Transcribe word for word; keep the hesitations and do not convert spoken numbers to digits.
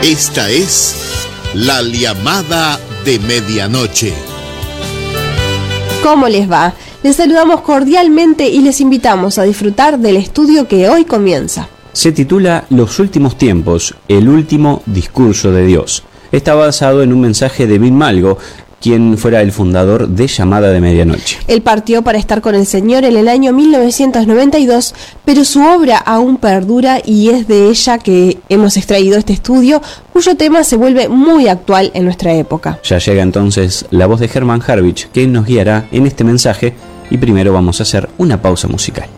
Esta es La Llamada de Medianoche. ¿Cómo les va? Les saludamos cordialmente y les invitamos a disfrutar del estudio que hoy comienza. Se titula Los últimos tiempos, el último discurso de Dios. Está basado en un mensaje de Bill Malgo, quien fuera el fundador de Llamada de Medianoche. Él partió para estar con el Señor en el año mil novecientos noventa y dos, pero su obra aún perdura y es de ella que hemos extraído este estudio, cuyo tema se vuelve muy actual en nuestra época. Ya llega entonces la voz de Herman Harwich, que nos guiará en este mensaje, y primero vamos a hacer una pausa musical.